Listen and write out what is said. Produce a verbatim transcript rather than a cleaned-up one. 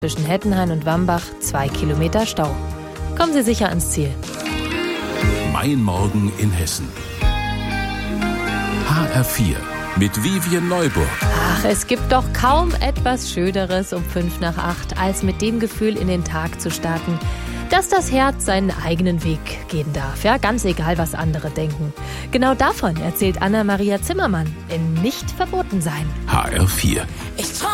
Zwischen Hettenhain und Wambach zwei Kilometer Stau. Kommen Sie sicher ans Ziel. Mein Morgen in Hessen. H R vier mit Vivien Neuburg. Ach, es gibt doch kaum etwas Schöneres um fünf nach acht, als mit dem Gefühl in den Tag zu starten, dass das Herz seinen eigenen Weg gehen darf. Ja, ganz egal, was andere denken. Genau davon erzählt Anna-Maria Zimmermann in Nicht verboten sein. H R vier. Ich